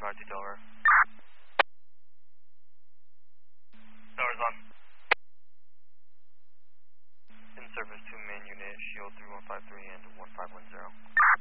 352 Delaware. Tower's on. In service to main unit, Shield 3153 and 1510.